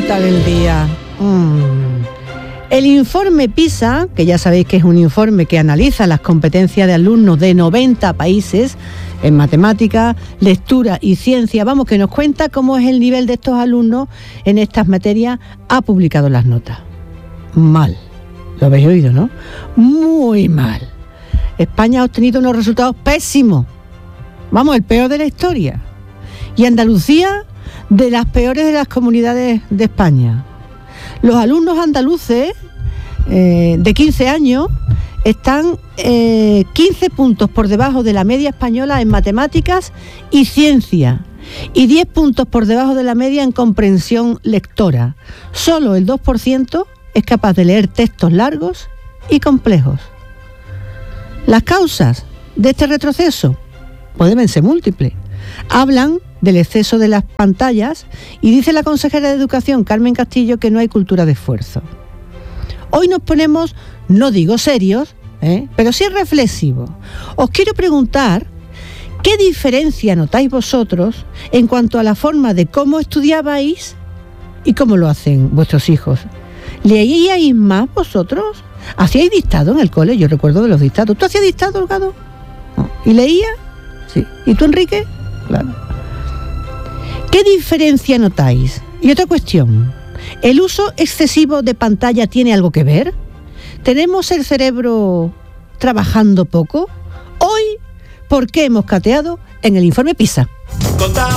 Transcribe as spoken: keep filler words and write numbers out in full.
tal el día? Mm. El informe PISA, que ya sabéis que es un informe que analiza las competencias de alumnos de noventa países en matemáticas, lectura y ciencia, vamos, que nos cuenta cómo es el nivel de estos alumnos en estas materias, ha publicado las notas. Mal. Lo habéis oído, ¿no? Muy mal. España ha obtenido unos resultados pésimos. Vamos, el peor de la historia. Y Andalucía, de las peores de las comunidades de España. Los alumnos andaluces eh, de quince años están eh, quince puntos por debajo de la media española en matemáticas y ciencia y diez puntos por debajo de la media en comprensión lectora. Solo el dos por ciento es capaz de leer textos largos y complejos. Las causas de este retroceso pueden ser múltiples. Hablan del exceso de las pantallas y dice la consejera de Educación, Carmen Castillo, que no hay cultura de esfuerzo. Hoy nos ponemos, no digo serios, ¿eh? pero sí reflexivos. Os quiero preguntar, ¿qué diferencia notáis vosotros en cuanto a la forma de cómo estudiabais y cómo lo hacen vuestros hijos? ¿Leíais más vosotros? ¿Hacíais dictado en el cole? Yo recuerdo de los dictados. ¿Tú hacías dictado, Holgado? No. ¿Y leías? Sí. ¿Y tú, Enrique? Claro. ¿Qué diferencia notáis? Y otra cuestión, ¿el uso excesivo de pantalla tiene algo que ver? ¿Tenemos el cerebro trabajando poco? Hoy, ¿por qué hemos cateado en el informe PISA?